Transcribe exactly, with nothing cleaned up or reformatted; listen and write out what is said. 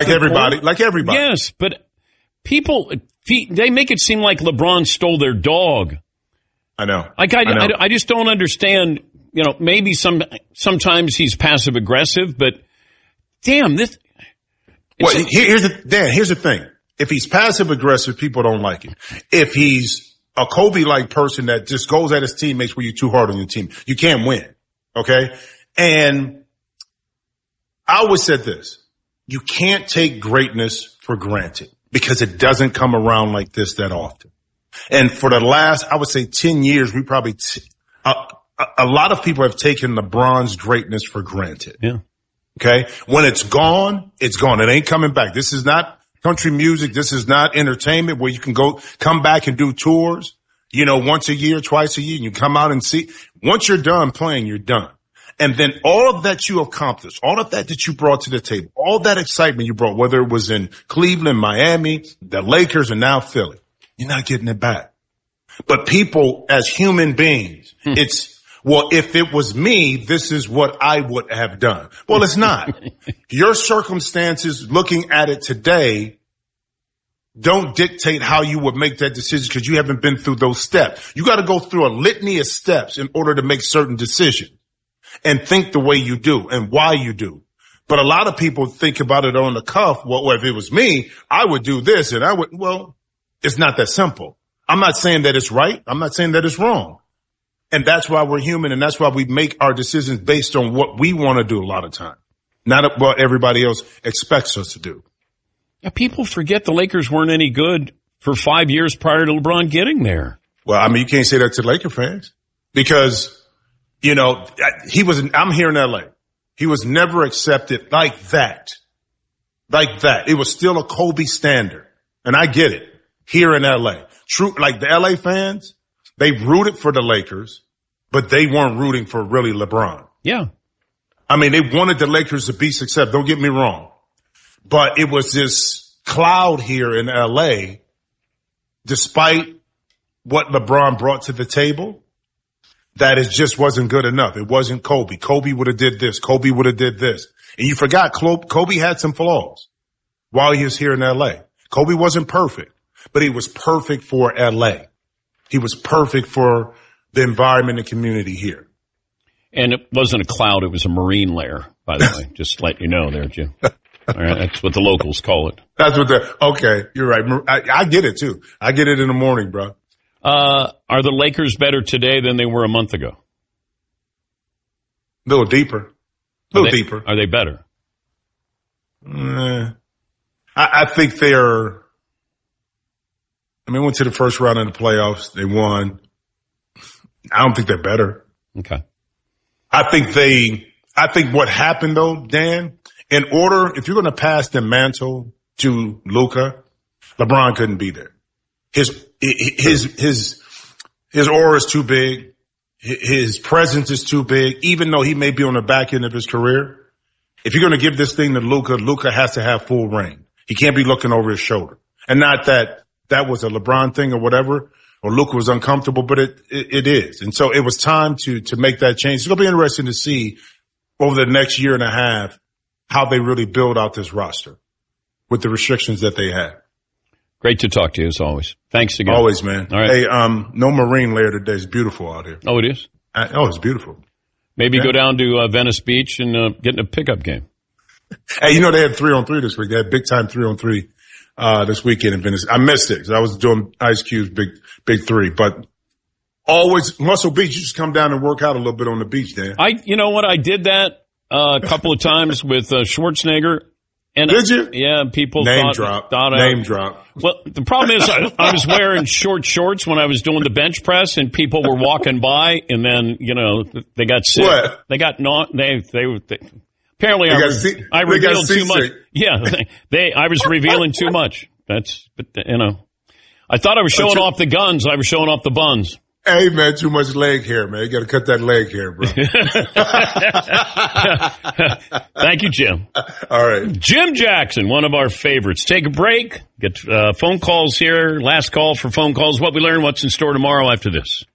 like everybody, like everybody. Yes, but people, they make it seem like LeBron stole their dog. I know. Like I, I, know. I, I just don't understand. You know, maybe some sometimes he's passive aggressive, but damn this. Well, here's the Dan. Here's the thing. If he's passive aggressive, people don't like it. If he's a Kobe-like person that just goes at his teammates where you're too hard on your team, you can't win. Okay, and I always said this: you can't take greatness for granted because it doesn't come around like this that often. And for the last, I would say, ten years, we probably. T- uh, A lot of people have taken LeBron's greatness for granted. Yeah. Okay. When it's gone, it's gone. It ain't coming back. This is not country music. This is not entertainment where you can go, come back and do tours, you know, once a year, twice a year, and you come out and see. Once you're done playing, you're done. And then all of that you accomplished, all of that that you brought to the table, all that excitement you brought, whether it was in Cleveland, Miami, the Lakers, and now Philly, you're not getting it back. But people as human beings, hmm. it's, well, if it was me, this is what I would have done. Well, it's not. Your circumstances, looking at it today, don't dictate how you would make that decision because you haven't been through those steps. You got to go through a litany of steps in order to make certain decisions and think the way you do and why you do. But a lot of people think about it on the cuff. Well, if it was me, I would do this and I would. Well, it's not that simple. I'm not saying that it's right. I'm not saying that it's wrong. And that's why we're human, and that's why we make our decisions based on what we want to do a lot of time, not what everybody else expects us to do. Yeah, people forget the Lakers weren't any good for five years prior to LeBron getting there. Well, I mean, you can't say that to Laker fans because, you know, he was – I'm here in L A. He was never accepted like that, like that. It was still a Kobe standard, and I get it, here in L A. True, like the L A fans, they rooted for the Lakers, but they weren't rooting for really LeBron. Yeah. I mean, they wanted the Lakers to be successful. Don't get me wrong. But it was this cloud here in L A, despite what LeBron brought to the table, that it just wasn't good enough. It wasn't Kobe. Kobe would have did this. Kobe would have did this. And you forgot Kobe had some flaws while he was here in L A. Kobe wasn't perfect, but he was perfect for L A. He was perfect for the environment and community here. And it wasn't a cloud. It was a marine layer, by the way. Just to let you know there, Jim. All right, that's what the locals call it. That's what the, okay, you're right. I, I get it, too. I get it in the morning, bro. Uh, are the Lakers better today than they were a month ago? A little deeper. A little are they, deeper. Are they better? Uh, I, I think they're, I mean, went to the first round of the playoffs. They won. I don't think they're better. Okay. I think they, I think what happened though, Dan, in order, if you're going to pass the mantle to Luka, LeBron couldn't be there. His, his, his, his aura is too big. His presence is too big, even though he may be on the back end of his career. If you're going to give this thing to Luka, Luka has to have full reign. He can't be looking over his shoulder. And not that that was a LeBron thing or whatever, or Luka was uncomfortable, but it, it, it is. And so it was time to, to make that change. It's going to be interesting to see over the next year and a half how they really build out this roster with the restrictions that they have. Great to talk to you as always. Thanks again. Always, man. All right. Hey, um, no marine layer today. It's beautiful out here. Oh, it is? I, oh, it's beautiful. Maybe yeah. go down to uh, Venice Beach and uh, get in a pickup game. Hey, you know, they had three on three this week. They had big time three on three, uh, this weekend in Venice. I missed it because I was doing Ice Cube's big, big three, but always Muscle Beach. You just come down and work out a little bit on the beach, Dan. I, you know what? I did that uh, a couple of times with uh, Schwarzenegger. And did you? Yeah, people Name thought, drop. Thought Name I, drop. Well, the problem is I, I was wearing short shorts when I was doing the bench press, and people were walking by, and then you know they got sick. What? They got not. They they, they apparently they I, got re, see, I they revealed got too much. Yeah, they, they I was revealing too much. That's but you know, I thought I was showing off the guns. I was showing off the buns. Hey, man, too much leg hair, man. You got to cut that leg hair, bro. Thank you, Jim. All right. Jim Jackson, one of our favorites. Take a break. Get uh, phone calls here. Last call for phone calls. What we learn, what's in store tomorrow after this.